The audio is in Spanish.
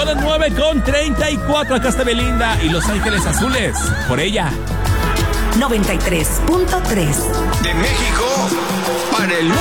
Son las 9:34. Acá está Belinda y Los Ángeles Azules. Por ella. 93.3. De México para el mundo.